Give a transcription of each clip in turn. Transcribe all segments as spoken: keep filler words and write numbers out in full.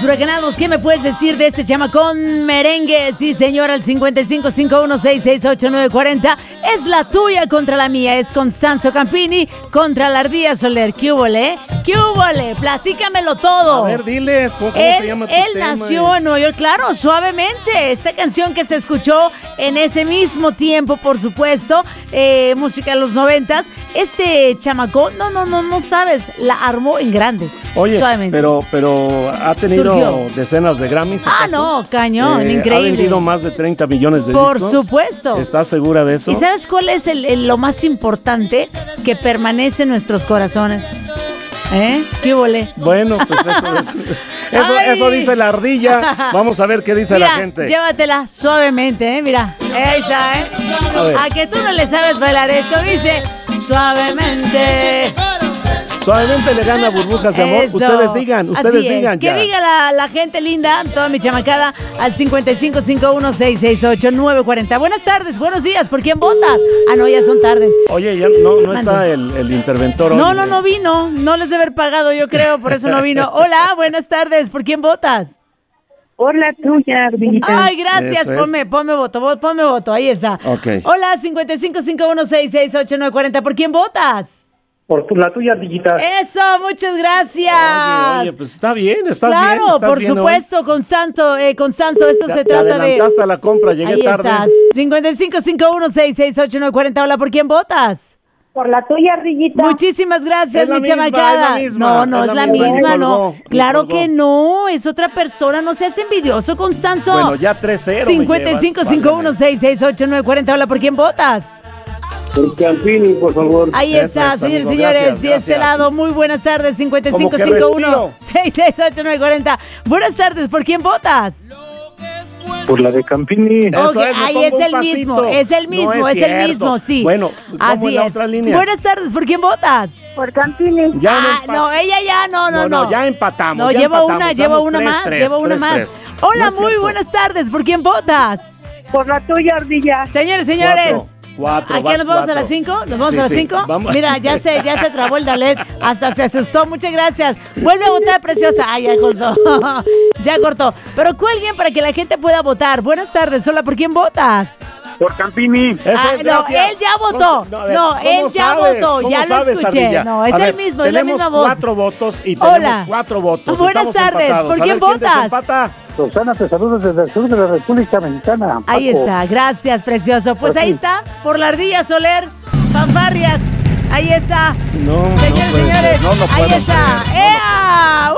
huracanados, ¿qué me puedes decir de este chamacón merengue? Sí, señor, al cincuenta y cinco cincuenta y uno sesenta y seis ochenta y nueve cuarenta. Es la tuya contra la mía. Es Constanzo Campini contra la Ardilla Soler. ¿Qué húbole? ¿Qué húbole? Platícamelo todo. A ver, diles, ¿cómo, cómo él, se llama tu Él tema? nació en Nueva York, claro, Suavemente. Esta canción que se escuchó en ese mismo tiempo, por supuesto, eh, música de los noventas. Este chamacón, no, no, no, no sabes, la armó en grande. Oye, Suavemente. pero, pero ha tenido Surgió. decenas de Grammys. Ah, ¿acaso? no, cañón, Eh, increíble. Ha vendido más de treinta millones de Por discos. supuesto. ¿Estás segura de eso? ¿Y sabes cuál es el, el- lo más importante? Que permanece en nuestros corazones. ¿Eh? ¿Qué volé? Bueno, pues eso, eso, eso, Ay. eso dice la ardilla. Vamos a ver qué dice Mira, la gente. llévatela suavemente, ¿eh? Mira, ahí está, ¿eh? A ver. A que tú no le sabes bailar esto, dice suavemente. Suavemente le gana Burbujas de Amor. Eso. Ustedes digan, ustedes Así es. digan Que ya. diga la, la gente linda, toda mi chamacada, al cincuenta y cinco cincuenta y uno sesenta y seis ochenta y nueve cuarenta. Buenas tardes, buenos días, ¿por quién votas? Ah, no, ya son tardes. Oye, ya no, no Mande. está el, el interventor hoy. No, no, no vino, no les debe haber pagado, yo creo, por eso no vino. Hola, buenas tardes, ¿por quién votas? Por la tuya, Ardillita. Ay, gracias, Eso es. ponme, ponme voto, vo- ponme voto, ahí está. Ok. Hola, cincuenta y cinco cincuenta y uno sesenta y seis ochenta y nueve cuarenta, ¿por quién votas? Por tu- la tuya, Ardillita. Eso, muchas gracias. Oye, oye, pues está bien, estás bien. Claro, estás por bien hoy. supuesto, Constanzo, eh, Constanzo, esto Te- se te trata de... adelantaste a la compra, llegué Ahí tarde. estás, cincuenta y cinco cincuenta y uno sesenta y seis ochenta y nueve cuarenta, hola, ¿por quién votas? Por la tuya, Ardillita. Muchísimas gracias, Es la mi misma, chamacada. es la misma, no, no es es la la misma, misma, ni no. colgó, ni Claro colgó. que no, es otra persona, no seas envidioso, Constanzo. Bueno, ya tres cero me cincuenta y cinco llevas, cincuenta y uno válgame. sesenta y seis ochenta y nueve cuarenta, hola, ¿por quién votas? Por Campini, por favor. Ahí Eso está, es, señores y amigo, señores, gracias, de este gracias. lado, muy buenas tardes, cincuenta y cinco Como que cincuenta y uno respiro. sesenta y seis ochenta y nueve cuarenta. Buenas tardes, ¿por quién votas? Por la de Campini. Eso Ok, es, me ahí pongo es un el pasito. mismo, es el No mismo, es es, el cierto. mismo, sí. Bueno, ¿cómo así en la es. otra línea? Buenas tardes, ¿por quién votas? Por Campini. Ya ah, no, no, ella ya, no, no, No, no. no, ya empatamos, No, ya llevo empatamos, una, llevo vamos una tres, más, tres, llevo una tres, más. tres. Hola, No es muy cierto. buenas tardes, ¿por quién votas? Por la tuya, Ardilla. Señores, señores. Cuatro, cuatro, ¿A qué vas nos vamos cuatro. a las cinco? ¿Nos vamos Sí, a las sí, cinco? vamos. Mira, ya se, ya se trabó el Dalet, hasta se asustó. Muchas gracias. Vuelve a votar, preciosa. Ay, ya cortó. Ya cortó. Pero cuelguen para que la gente pueda votar. Buenas tardes. Hola, ¿por quién votas? Por Campini. Eso Ah, es, no, gracias. él ya votó. ¿Cómo- a ver, No, ¿cómo él ya sabes? votó, ¿Cómo ya lo sabes, escuché. Ardilla? No, es A el ver, mismo, es la misma tenemos voz. cuatro votos y tenemos Hola. cuatro votos. Buenas Estamos tardes, empatados. ¿por A quién ver, votas? desempata? Rosana, te saludo desde el sur de la República Mexicana. Ahí Paco. está, gracias, precioso. Pues Por ahí ti. está, por la Ardilla Soler, fanfarrias. Ahí está. No, no Señores, puede señores, ser, no lo ahí puedo está. creer, no ¡Ea!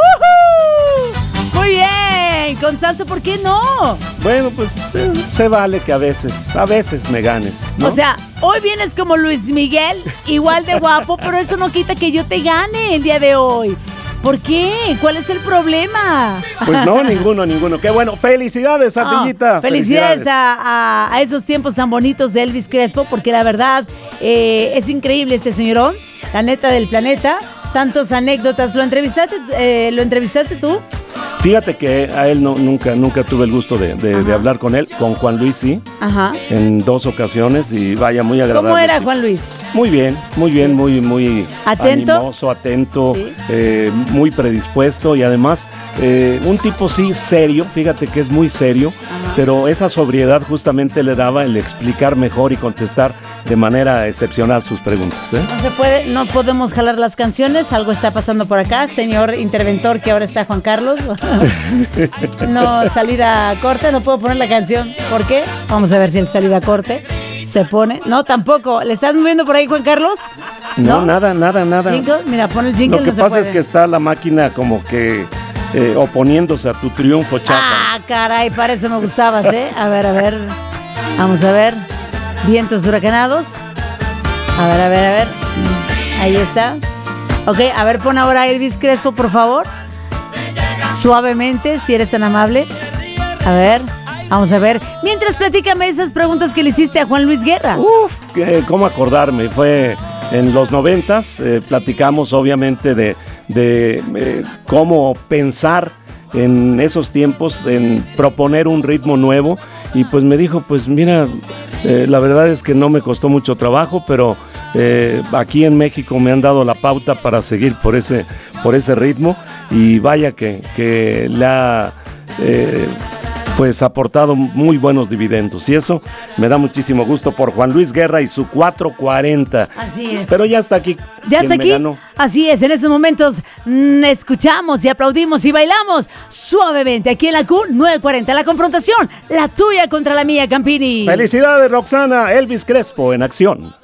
¡Uhú! Muy bien, Constanzo, ¿por qué no? Bueno, pues eh, se vale que a veces, a veces me ganes, ¿no? O sea, hoy vienes como Luis Miguel, igual de guapo, pero eso no quita que yo te gane el día de hoy. ¿Por qué? ¿Cuál es el problema? Pues no, ninguno, ninguno. Qué bueno. Felicidades, Oh, Ardillita. felicidades a, a- a esos tiempos tan bonitos de Elvis Crespo, porque la verdad eh, es increíble este señorón, la neta del planeta. Tantos anécdotas. ¿Lo entrevistaste, eh, ¿lo entrevistaste tú? Fíjate que a él no, nunca, nunca tuve el gusto de, de- de hablar con él. Con Juan Luis sí, Ajá. en dos ocasiones y vaya, muy agradable. ¿Cómo era Juan Luis? Muy bien, muy bien, muy, muy ¿Atento? animoso, atento, Sí. eh, muy predispuesto y además eh, un tipo sí serio, fíjate que es muy serio, Ajá. pero esa sobriedad justamente le daba el explicar mejor y contestar de manera excepcional sus preguntas, ¿eh? No se puede, no podemos jalar las canciones, algo está pasando por acá, señor interventor que ahora está Juan Carlos. No, salida corte, no puedo poner la canción. ¿Por qué? Vamos a ver si el salida corte se pone. No, tampoco. ¿Le estás moviendo por ahí, Juan Carlos? No, nada, nada, nada. ¿Jingle? Mira, pon el jingle. Lo que no se pasa puede. es que está la máquina como que eh, oponiéndose a tu triunfo, chafa. Ah, caray, para eso me gustabas, ¿eh? A ver, a ver. Vamos a ver. Vientos huracanados. A ver, a ver, a ver. Ahí está. Ok, a ver, pon ahora a Elvis Crespo, por favor. Suavemente, si eres tan amable. A ver, vamos a ver. Mientras, platícame esas preguntas que le hiciste a Juan Luis Guerra. Uf, que- cómo acordarme, fue en los noventas, eh, platicamos obviamente de, de eh, cómo pensar en esos tiempos, en proponer un ritmo nuevo y pues me dijo, pues mira, eh, la verdad es que no me costó mucho trabajo, pero eh, aquí en México me han dado la pauta para seguir por ese, por ese ritmo, y vaya que, que le ha eh, pues aportado muy buenos dividendos, y eso me da muchísimo gusto por Juan Luis Guerra y su cuatro cuarenta. Así es. Pero ya está aquí. ¿Ya está me aquí? ganó. Así es, en estos momentos mmm, escuchamos y aplaudimos y bailamos suavemente aquí en la Q nueve cuarenta. La confrontación, la tuya contra la mía, Campini. Felicidades, Roxana. Elvis Crespo en acción.